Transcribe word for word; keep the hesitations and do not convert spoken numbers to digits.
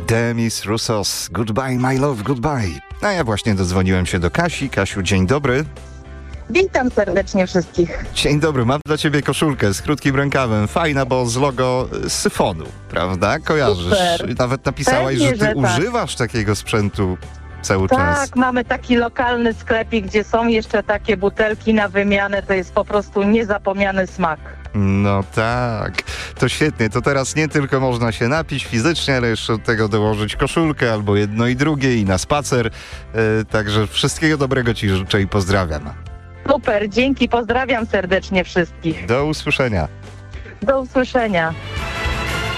Demis Roussos, Goodbye My Love, Goodbye. A ja właśnie dodzwoniłem się do Kasi. Kasiu, dzień dobry. Witam serdecznie wszystkich. Dzień dobry, mam dla ciebie koszulkę z krótkim rękawem. Fajna, bo z logo Syfonu, prawda? Kojarzysz. Super. Nawet napisałaś, Pewnie, że ty że tak. używasz takiego sprzętu cały Tak, czas. mamy taki lokalny sklepik, gdzie są jeszcze takie butelki na wymianę. To jest po prostu niezapomniany smak. No tak, to świetnie. To teraz nie tylko można się napić fizycznie, ale jeszcze do tego dołożyć koszulkę albo jedno i drugie i na spacer. Yy, także wszystkiego dobrego ci życzę i pozdrawiam. Super, dzięki, pozdrawiam serdecznie wszystkich. Do usłyszenia. Do usłyszenia.